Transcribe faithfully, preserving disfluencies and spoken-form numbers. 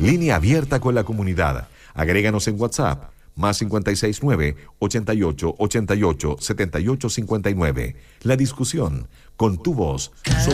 Línea abierta con la comunidad. Agréganos en WhatsApp. Más cincuenta y seis nueve, ochenta y ocho, ochenta y ocho, setenta y ocho cincuenta y nueve. La discusión con tu voz.